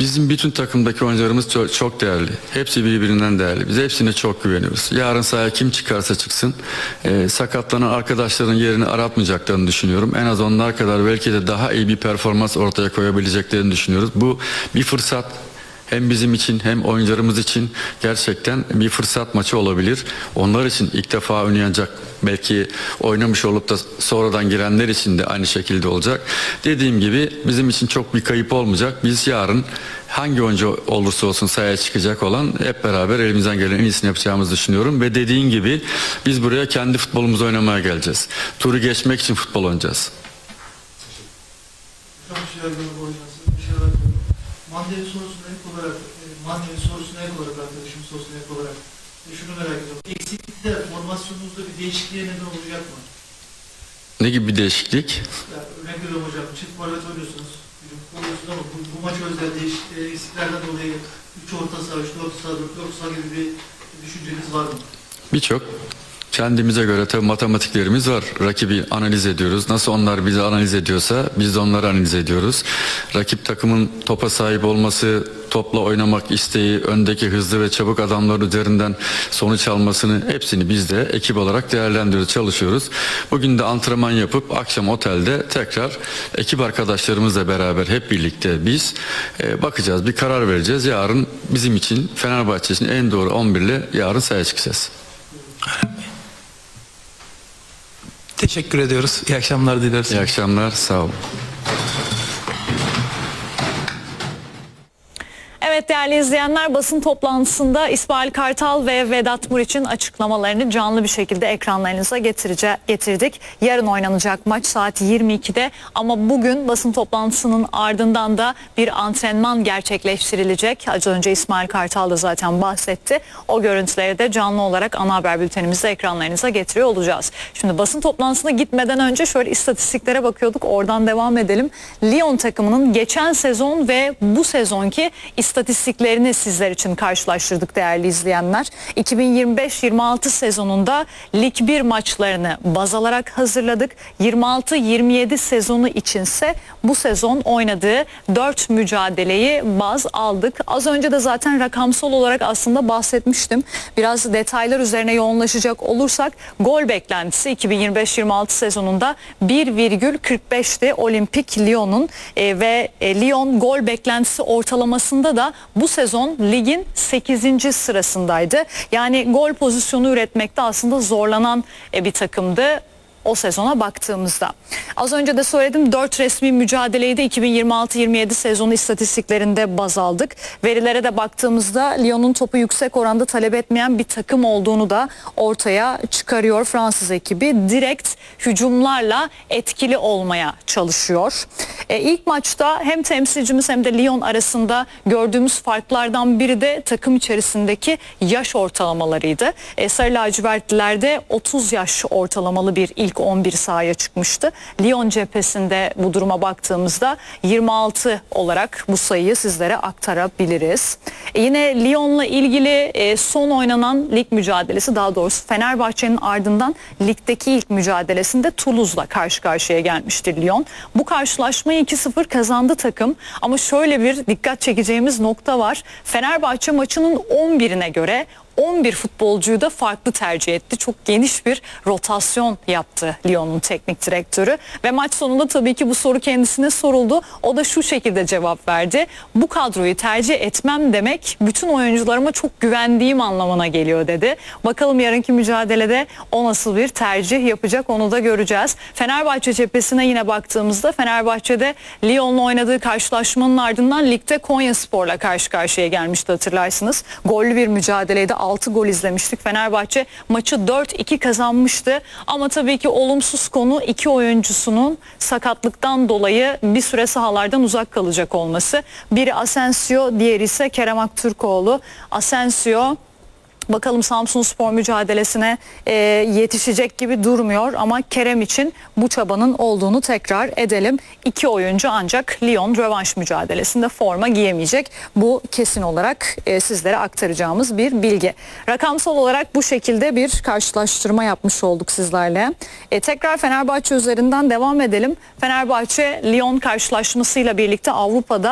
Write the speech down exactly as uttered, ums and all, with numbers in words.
Bizim bütün takımdaki oyuncularımız çok, çok değerli. Hepsi birbirinden değerli. Biz hepsine çok güveniyoruz. Yarın sahaya kim çıkarsa çıksın e, sakatlanan arkadaşların yerini aratmayacaklarını düşünüyorum. En az onlar kadar belki de daha iyi bir performans ortaya koyabileceklerini düşünüyoruz. Bu bir fırsat. Hem bizim için hem oyuncularımız için gerçekten bir fırsat maçı olabilir. Onlar için ilk defa oynayacak, belki oynamış olup da sonradan girenler için de aynı şekilde olacak. Dediğim gibi bizim için çok bir kayıp olmayacak. Biz yarın hangi oyuncu olursa olsun sahaya çıkacak olan hep beraber elimizden gelen en iyisini yapacağımızı düşünüyorum. Ve dediğin gibi biz buraya kendi futbolumuzu oynamaya geleceğiz. Turu geçmek için futbol oynayacağız. Mandev'in sorusuna ek olarak, e, Mandev'in sorusuna ek olarak, arkadaşımın sorusuna ek olarak e, şunu merak ediyorum. Eksiklikte formasyonunuzda bir değişikliğe neden olacak mı? Ne gibi bir değişiklik? Ya, örnek veriyorum hocam, çift forvet oynuyorsunuz, oynuyorsunuz ama bu, bu maç özel değişik, e, eksiklerden dolayı üç orta saha, üç orta saha, dört orta saha gibi bir düşünceniz var mı? Birçok. Kendimize göre tabii matematiklerimiz var. Rakibi analiz ediyoruz. Nasıl onlar bizi analiz ediyorsa biz de onları analiz ediyoruz. Rakip takımın topa sahip olması, topla oynamak isteği, öndeki hızlı ve çabuk adamların üzerinden sonuç almasını hepsini biz de ekip olarak değerlendiriyoruz, çalışıyoruz. Bugün de antrenman yapıp akşam otelde tekrar ekip arkadaşlarımızla beraber hep birlikte biz e, bakacağız, bir karar vereceğiz. Yarın bizim için, Fenerbahçe için en doğru on bir ile yarın sahaya çıkacağız. Teşekkür ediyoruz. İyi akşamlar dileriz. İyi akşamlar, sağ olun. Evet değerli izleyenler, basın toplantısında İsmail Kartal ve Vedat Muriç'in açıklamalarını canlı bir şekilde ekranlarınıza getirdik. Yarın oynanacak maç saat yirmi ikide ama bugün basın toplantısının ardından da bir antrenman gerçekleştirilecek. Az önce İsmail Kartal da zaten bahsetti. O görüntüleri de canlı olarak ana haber bültenimizde ekranlarınıza getiriyor olacağız. Şimdi basın toplantısına gitmeden önce şöyle istatistiklere bakıyorduk. Oradan devam edelim. Lyon takımının geçen sezon ve bu sezonki İstatistiklerini sizler için karşılaştırdık değerli izleyenler. iki bin yirmi beş yirmi altı sezonunda Lig bir maçlarını baz alarak hazırladık. yirmi altı yirmi yedi sezonu içinse bu sezon oynadığı dört mücadeleyi baz aldık. Az önce de zaten rakamsal olarak aslında bahsetmiştim. Biraz detaylar üzerine yoğunlaşacak olursak gol beklentisi iki bin yirmi beş yirmi altı sezonunda bir virgül kırk beşti Olimpik Lyon'un e, ve e, Lyon gol beklentisi ortalamasında da bu sezon ligin sekizinci sırasındaydı. Yani gol pozisyonu üretmekte aslında zorlanan bir takımdı o sezona baktığımızda. Az önce de söyledim, dört resmi mücadeleyi de iki bin yirmi altı yirmi yedi sezonu istatistiklerinde baz aldık. Verilere de baktığımızda Lyon'un topu yüksek oranda talep etmeyen bir takım olduğunu da ortaya çıkarıyor Fransız ekibi. Direkt hücumlarla etkili olmaya çalışıyor. E, ilk maçta hem temsilcimiz hem de Lyon arasında gördüğümüz farklardan biri de takım içerisindeki yaş ortalamalarıydı. E, Sarı lacivertlilerde otuz yaş ortalamalı bir ilk on bir sahaya çıkmıştı. Lyon cephesinde bu duruma baktığımızda yirmi altı olarak bu sayıyı sizlere aktarabiliriz. E yine Lyon'la ilgili e, son oynanan lig mücadelesi, daha doğrusu Fenerbahçe'nin ardından ligdeki ilk mücadelesinde Toulouse'la karşı karşıya gelmiştir Lyon. Bu karşılaşmayı iki sıfır kazandı takım ama şöyle bir dikkat çekeceğimiz nokta var. Fenerbahçe maçının on birine göre on bir futbolcuyu da farklı tercih etti. Çok geniş bir rotasyon yaptı Lyon'un teknik direktörü ve maç sonunda tabii ki bu soru kendisine soruldu. O da şu şekilde cevap verdi: bu kadroyu tercih etmem demek bütün oyuncularıma çok güvendiğim anlamına geliyor dedi. Bakalım yarınki mücadelede o nasıl bir tercih yapacak, onu da göreceğiz. Fenerbahçe cephesine yine baktığımızda Fenerbahçe'de Lyon'la oynadığı karşılaşmanın ardından ligde Konyaspor'la karşı karşıya gelmişti, hatırlarsınız. Gollü bir mücadeleydi. altı gol izlemiştik. Fenerbahçe maçı dört iki kazanmıştı. Ama tabii ki olumsuz konu iki oyuncusunun sakatlıktan dolayı bir süre sahalardan uzak kalacak olması. Biri Asensio, diğeri ise Kerem Aktürkoğlu. Asensio bakalım Samsunspor mücadelesine e, yetişecek gibi durmuyor ama Kerem için bu çabanın olduğunu tekrar edelim. İki oyuncu ancak Lyon rövanş mücadelesinde forma giyemeyecek. Bu kesin olarak e, sizlere aktaracağımız bir bilgi. Rakamsal olarak bu şekilde bir karşılaştırma yapmış olduk sizlerle. E, tekrar Fenerbahçe üzerinden devam edelim. Fenerbahçe Lyon karşılaşmasıyla birlikte Avrupa'da